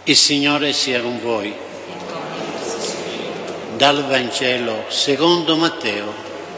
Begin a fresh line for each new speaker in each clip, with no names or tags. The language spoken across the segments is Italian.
Il Signore sia con voi. Dal Vangelo secondo Matteo.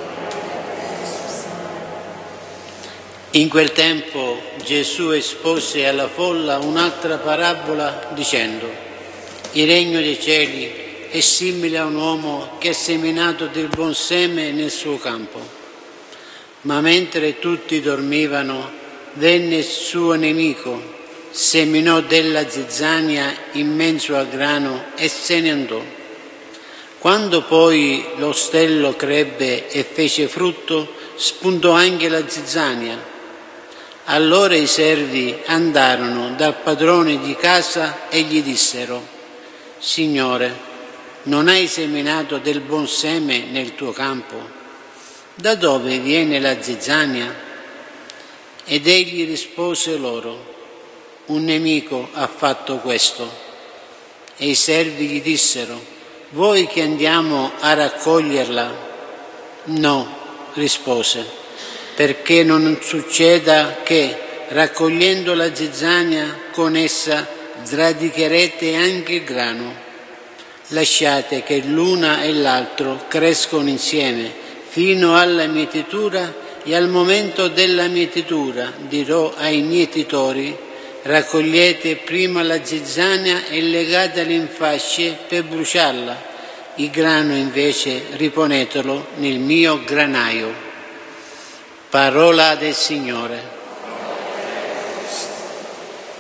In quel tempo Gesù espose alla folla un'altra parabola dicendo: il regno dei cieli è simile a un uomo che ha seminato del buon seme nel suo campo. Ma mentre tutti dormivano, venne il suo nemico, seminò della zizzania in mezzo al grano e se ne andò. Quando poi lo stello crebbe e fece frutto, spuntò anche la zizzania. Allora i servi andarono dal padrone di casa e gli dissero: Signore, non hai seminato del buon seme nel tuo campo? Da dove viene la zizzania? Ed egli rispose loro: un nemico ha fatto questo. E i servi gli dissero: vuoi che andiamo a raccoglierla? No, rispose, perché non succeda che, raccogliendo la zizzania, con essa sradicherete anche il grano. Lasciate che l'una e l'altro crescono insieme fino alla mietitura, e al momento della mietitura dirò ai mietitori: raccogliete prima la zizzania e legatela in fasce per bruciarla, il grano invece riponetelo nel mio granaio. Parola del Signore.